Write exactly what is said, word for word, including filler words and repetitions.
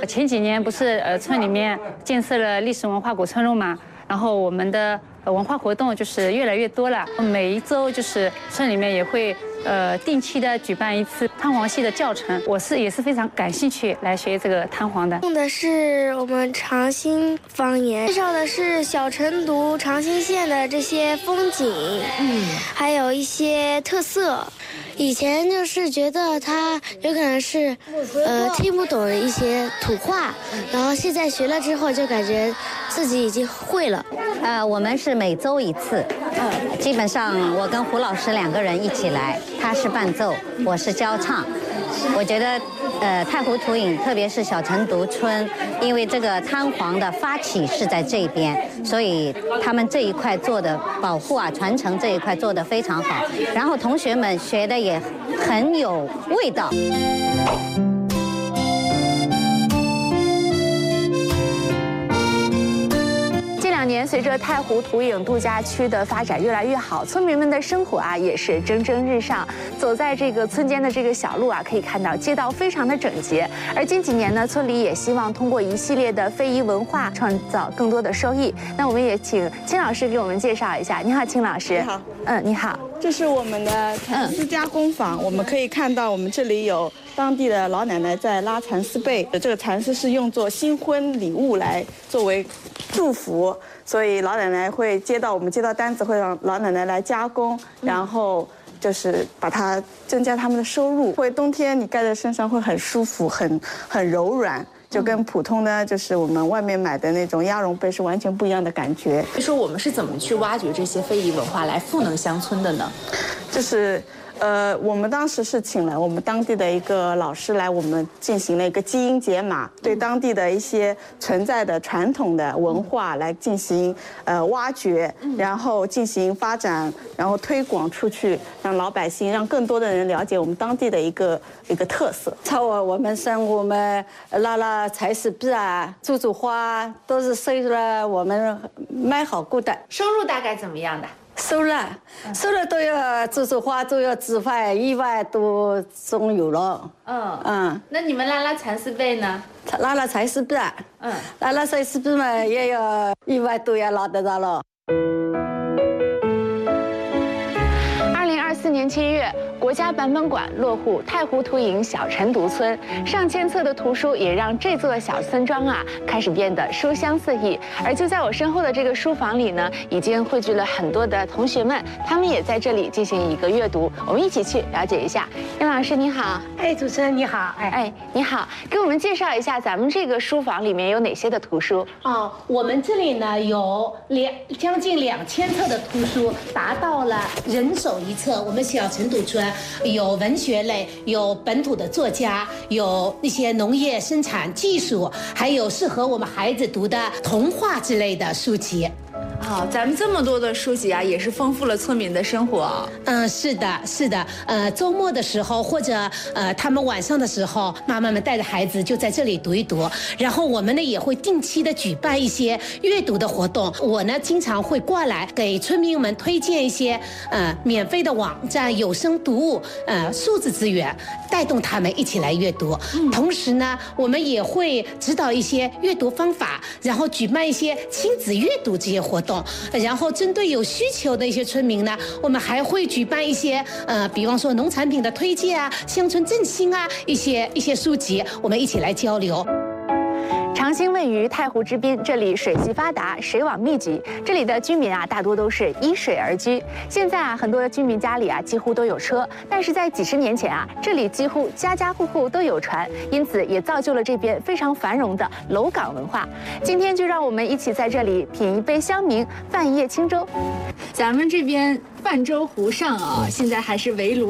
前几年不是呃村里面建设了历史文化古村落嘛，然后我们的文化活动就是越来越多了。每一周就是村里面也会呃定期的举办一次汤黄戏的教程，我是也是非常感兴趣来学这个汤黄的。 用的是我们长兴方言，介绍的是小成都长兴县的这些风景，嗯，还有一些特色。以前就是觉得他有可能是，呃，听不懂的一些土话，然后现在学了之后就感觉自己已经会了。 呃，我们是每周一次，嗯，基本上我跟胡老师两个人一起来，他是伴奏，我是教唱。我觉得，呃，太湖图影，特别是小成都村，因为这个汤黄的发起是在这边，所以他们这一块做的保护啊、传承这一块做得非常好。然后同学们学的也很有味道。 这两年，随着太湖图影度假区的发展越来越好，村民们的生活啊也是蒸蒸日上。走在这个村间的这个小路啊，可以看到街道非常的整洁。而近几年呢，村里也希望通过一系列的非遗文化，创造更多的收益。那我们也请秦老师给我们介绍一下。你好，秦老师。 你好。 嗯，你好。 这是我们的蚕丝加工坊，我们可以看到我们这里有当地的老奶奶在拉蚕丝被。这个蚕丝是用作新婚礼物来作为祝福。所以老奶奶会接到我们接到单子，会让老奶奶来加工，然后就是把它增加他们的收入。会冬天你盖在身上会很舒服，很很柔软，就跟普通的就是我们外面买的那种鸭绒被是完全不一样的感觉。 所以说我们是怎么去挖掘这些非遗文化来赋能乡村的呢？ 就是。呃，我们当时是请了我们当地的一个老师来，我们进行了一个基因解码，对当地的一些存在的传统的文化来进行呃挖掘，然后进行发展，然后推广出去，让老百姓，让更多的人了解我们当地的一个一个特色。 超我我们生活们拉拉蚕丝被啊，做做花，都是收了我们蛮好过的。 收入大概怎么样的？ 收了，收了都要做做花，都要置换，一万多总有了。 嗯嗯，那你们拉拉蚕丝被呢？ 拉拉蚕丝被，嗯，拉拉蚕丝被嘛，也要一万多要拿得到了。 二零二四年七月，国家版本馆落户太湖图影小成都村，上千册的图书也让这座小村庄啊开始变得书香四溢。而就在我身后的这个书房里呢，已经汇聚了很多的同学们，他们也在这里进行一个阅读。我们一起去了解一下。杨老师你好。 哎，主持人你好。 哎哎，你好，给我们介绍一下咱们这个书房里面有哪些的图书？ 哦，我们这里呢有两将近两千册的图书，达到了人手一册。我们小成都村有文学类，有本土的作家，有一些农业生产技术，还有适合我们孩子读的童话之类的书籍。 哦，咱们这么多的书籍啊，也是丰富了村民的生活。 嗯，是的，是的。呃，周末的时候或者呃他们晚上的时候，妈妈们带着孩子就在这里读一读。然后我们呢也会定期的举办一些阅读的活动。我呢经常会过来给村民们推荐一些呃免费的网站、有声读物、呃数字资源，带动他们一起来阅读。嗯、同时呢，我们也会指导一些阅读方法，然后举办一些亲子阅读这些活动。然后针对有需求的一些村民呢，我们还会举办一些呃，比方说农产品的推荐啊、乡村振兴啊一些一些书籍，我们一起来交流。 长兴位于太湖之滨，这里水系发达，水网密集，这里的居民啊大多都是依水而居。现在啊，很多的居民家里啊几乎都有车，但是在几十年前啊，这里几乎家家户户都有船，因此也造就了这边非常繁荣的楼港文化。今天就让我们一起在这里品一杯香茗，泛一叶轻舟。咱们这边泛舟湖上啊，现在还是围炉。